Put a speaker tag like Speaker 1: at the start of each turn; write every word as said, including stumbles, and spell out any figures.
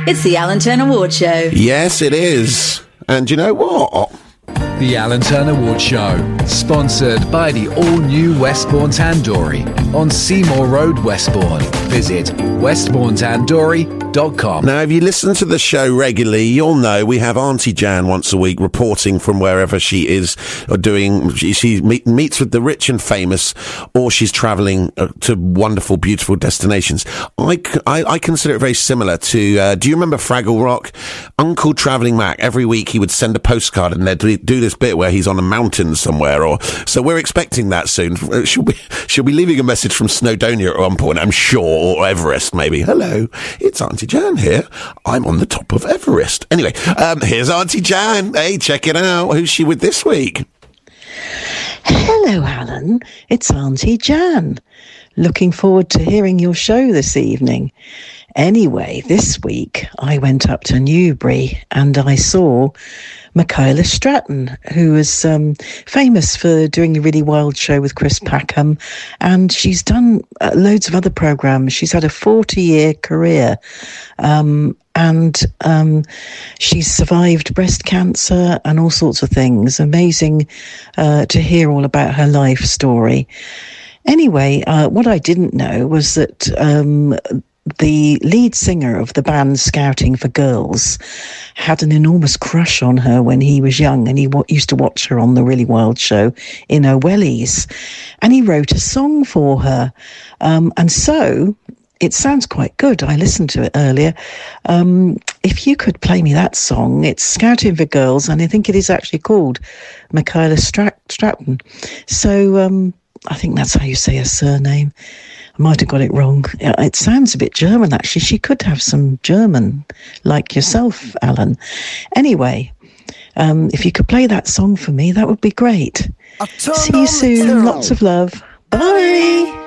Speaker 1: It's the Alan Turner Ward Show.
Speaker 2: Yes, it is. And you know what?
Speaker 3: The Alan Turner Ward Show, sponsored by the all-new Westbourne Tandoori on Seymour Road, Westbourne. Visit westbourne tandoori dot com.
Speaker 2: Now, if you listen to the show regularly, you'll know we have Auntie Jan once a week reporting from wherever she is or doing. She, she meet, meets with the rich and famous, or she's travelling uh, to wonderful, beautiful destinations. I, I, I consider it very similar to. Uh, do you remember Fraggle Rock? Uncle Travelling Mac. Every week he would send a postcard and they'd do this bit where he's on a mountain somewhere. Or so we're expecting that soon. She'll be she'll be leaving a message from Snowdonia at one point, I'm sure, or Everest maybe. Hello, it's Auntie Jan here. I'm on the top of Everest. Anyway, um, here's Auntie Jan. Hey, check it out. Who's she with this week?
Speaker 4: Hello, Alan. It's Auntie Jan. Looking forward to hearing your show this evening. Anyway, this week I went up to Newbury and I saw Michaela Stratton, who is um, famous for doing the Really Wild Show with Chris Packham, and she's done uh, loads of other programmes. She's had a forty-year career, um, and um, she's survived breast cancer and all sorts of things. Amazing uh, to hear all about her life story. Anyway, uh, what I didn't know was that um, the lead singer of the band Scouting for Girls had an enormous crush on her when he was young, and he w- used to watch her on the Really Wild Show in her wellies, and he wrote a song for her. Um, and so it sounds quite good. I listened to it earlier. Um, if you could play me that song, it's Scouting for Girls, and I think it is actually called Michaela Strat- Stratton. So um, I think that's how you say her surname. I might have got it wrong. It sounds a bit German, actually. She could have some German, like yourself, Alan. Anyway, um, if you could play that song for me, that would be great. See you soon. Lots of love. Bye.